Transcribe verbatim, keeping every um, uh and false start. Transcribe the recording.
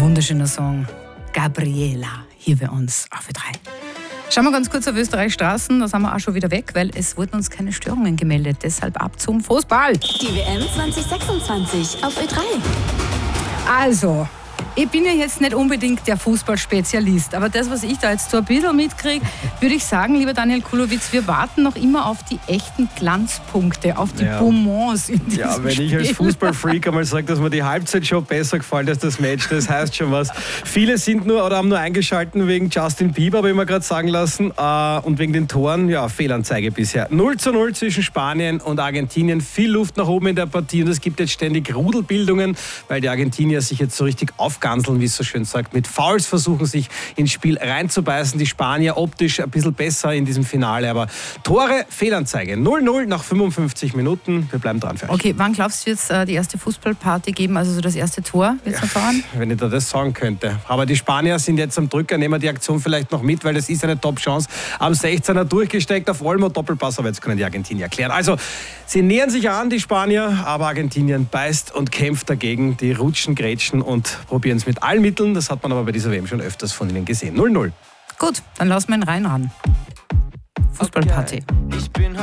Wunderschöner Song. Gabriela, hier bei uns auf Ö drei. Schauen wir ganz kurz auf Österreichs Straßen, da sind wir auch schon wieder weg, weil es wurden uns keine Störungen gemeldet. Deshalb ab zum Fußball. Die W M zwanzig sechsundzwanzig auf Ö drei. Also, ich bin ja jetzt nicht unbedingt der Fußballspezialist, aber das, was ich da jetzt so ein bisschen mitkriege, würde ich sagen, lieber Daniel Kulowitz, wir warten noch immer auf die echten Glanzpunkte, auf die Ja. Bonbons in diesem Ja, wenn Spiel. ich als Fußballfreak einmal sage, dass mir die Halbzeit schon besser gefällt als das Match, das heißt schon was. Viele sind nur oder haben nur eingeschalten wegen Justin Bieber, habe ich mir gerade sagen lassen, äh, und wegen den Toren, ja, Fehlanzeige bisher. null zu null zwischen Spanien und Argentinien, viel Luft nach oben in der Partie und es gibt jetzt ständig Rudelbildungen, weil die Argentinier sich jetzt so richtig aufganseln, wie es so schön sagt. Mit Fouls versuchen sich ins Spiel reinzubeißen, die Spanier optisch ein bisschen besser in diesem Finale, aber Tore, Fehlanzeige, null null nach fünfundfünfzig Minuten, wir bleiben dran für euch. Okay, wann glaubst du, wird es äh, die erste Fußballparty geben, also so das erste Tor? Wird es noch dauern? Wenn ich da das sagen könnte. Aber die Spanier sind jetzt am Drücker, nehmen wir die Aktion vielleicht noch mit, weil das ist eine Top-Chance. Am sechzehner durchgesteckt auf Olmo, Doppelpass, aber jetzt können die Argentinier erklären. Also, sie nähern sich an, die Spanier, aber Argentinien beißt und kämpft dagegen. Die rutschen, grätschen und probieren es mit allen Mitteln. Das hat man aber bei dieser W M schon öfters von ihnen gesehen. null null. Gut, dann lassen wir ihn rein ran. Fußballparty. Ich bin